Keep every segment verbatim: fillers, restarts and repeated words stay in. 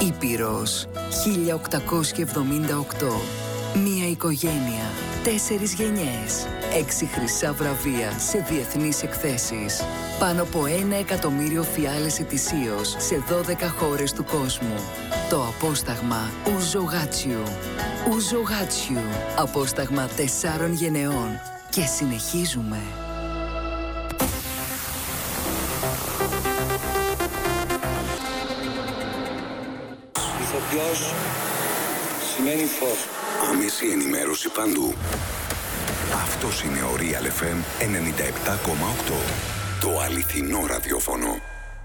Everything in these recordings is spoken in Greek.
Ήπειρος χίλια οκτακόσια εβδομήντα οκτώ. Μία οικογένεια, τέσσερις γενιές, έξι χρυσά βραβεία σε διεθνείς εκθέσεις. Πάνω από ένα εκατομμύριο φιάλες ετησίως σε δώδεκα χώρες του κόσμου. Το απόσταγμα Ουζογάτσιου. Ουζογάτσιου. Απόσταγμα τεσσάρων γενεών. Και συνεχίζουμε. Ηθοποιός σημαίνει φως. Άμεση ενημέρωση παντού. Αυτός είναι ο Real εφ εμ ενενήντα επτά κόμμα οκτώ. Το αληθινό ραδιόφωνο.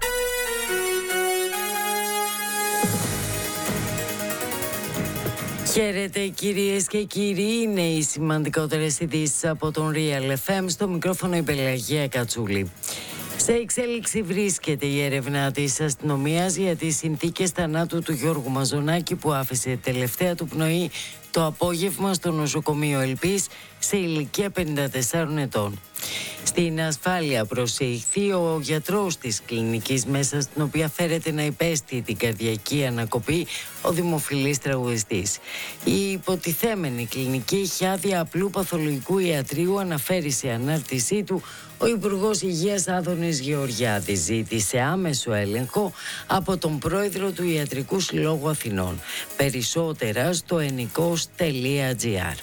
Χαίρετε κυρίες και κύριοι, είναι οι σημαντικότερες ειδήσεις από τον Real εφ εμ, στο μικρόφωνο η Πελαγία Κατσούλη. Σε εξέλιξη βρίσκεται η έρευνα της αστυνομίας για τις συνθήκες θανάτου του Γιώργου Μαζονάκη, που άφησε τελευταία του πνοή το απόγευμα στο νοσοκομείο Ελπής σε ηλικία πενήντα τεσσάρων ετών. Στην ασφάλεια προσηχθεί ο γιατρός της κλινικής, μέσα στην οποία φέρεται να υπέστη την καρδιακή ανακοπή ο δημοφιλής τραγουδιστής. Η υποτιθέμενη κλινική είχε άδεια απλού παθολογικού ιατρίου, αναφέρει σε ανάρτησή του ο Υπουργός Υγείας Άδωνης Γεωργιάδης. Ζήτησε άμεσο έλεγχο από τον πρόεδρο του Ιατρικού Συλλόγου Αθηνών. Περισσότερα στο ενικός τελεία τζι άρ.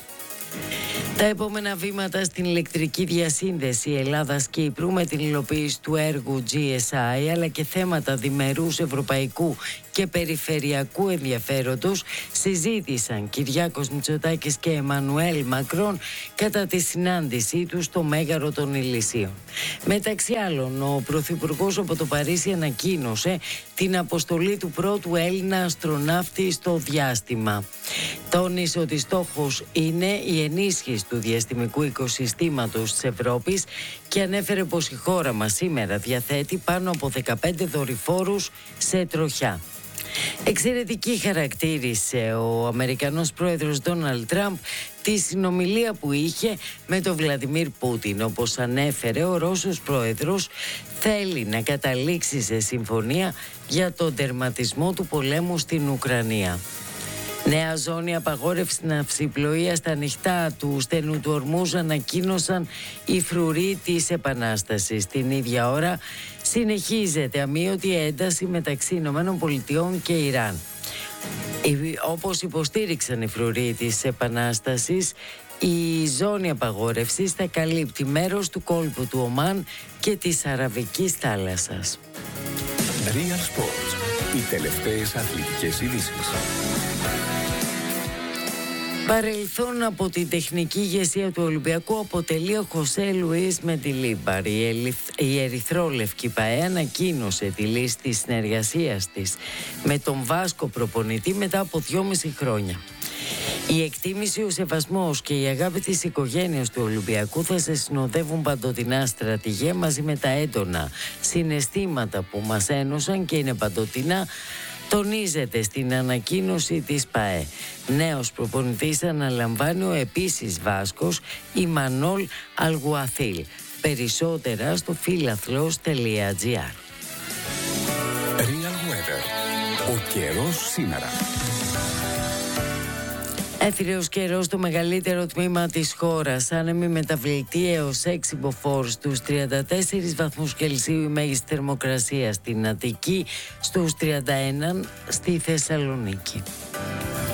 Τα επόμενα βήματα στην ηλεκτρική διασύνδεση Ελλάδας-Κύπρου με την υλοποίηση του έργου τζι ες άι, αλλά και θέματα διμερούς ευρωπαϊκού και περιφερειακού ενδιαφέροντος συζήτησαν Κυριάκος Μητσοτάκης και Εμμανουέλ Μακρόν κατά τη συνάντησή τους στο Μέγαρο των Ηλυσίων. Μεταξύ άλλων, ο Πρωθυπουργός από το Παρίσι ανακοίνωσε την αποστολή του πρώτου Έλληνα αστροναύτη στο διάστημα. Τόνισε ότι στόχος είναι η ενίσχυση του διαστημικού οικοσυστήματος της Ευρώπης και ανέφερε πως η χώρα μας σήμερα διαθέτει πάνω από δεκαπέντε δορυφόρους σε τροχιά. Εξαιρετική χαρακτήρισε ο Αμερικανός πρόεδρος Ντόναλντ Τραμπ τη συνομιλία που είχε με τον Βλαντιμίρ Πούτιν. Όπως ανέφερε, ο Ρώσος πρόεδρος θέλει να καταλήξει σε συμφωνία για τον τερματισμό του πολέμου στην Ουκρανία. Νέα ζώνη απαγόρευση ναυσιπλοείας στα ανοιχτά του στενού του Ορμούζ, ανακοίνωσαν οι φρουροί της Επανάστασης. Την ίδια ώρα συνεχίζεται αμείωτη ένταση μεταξύ Ηνωμένων Πολιτειών και Ιράν. Όπως υποστήριξαν οι φρουροί της Επανάστασης, η ζώνη απαγόρευσης θα καλύπτει μέρος του κόλπου του Ομάν και της Αραβικής θάλασσας. Real Sports. Οι τελευταίες αθλητικές ειδήσεις. Παρελθόν από την τεχνική ηγεσία του Ολυμπιακού αποτελεί ο Χωσέ Λουίς Μεντιλίμπαρ. Η, ελιθ... η ερυθρόλευκη ΠΑΕ ανακοίνωσε τη λίστη συνεργασίας της με τον Βάσκο προπονητή μετά από δυόμιση χρόνια. Η εκτίμηση, ο σεβασμός και η αγάπη της οικογένειας του Ολυμπιακού θα σε συνοδεύουν παντοτινά, στρατηγέ, μαζί με τα έντονα συναισθήματα που μας ένωσαν και είναι παντοτινά. Τονίζεται στην ανακοίνωση της ΠΑΕ. Νέος προπονητής αναλαμβάνει ο επίσης Βάσκος Ιμανόλ Αλγουαθίλ. Περισσότερα στο φίλαθλος τελεία τζι άρ. Real Weather. Ο καιρός σήμερα. Έθριος καιρός στο μεγαλύτερο τμήμα της χώρας. Άνεμη μεταβλητή έως έξι μποφόρ στους τριάντα τέσσερις βαθμούς Κελσίου η μέγιστη θερμοκρασία στην Αττική, στους τριάντα ένα στη Θεσσαλονίκη.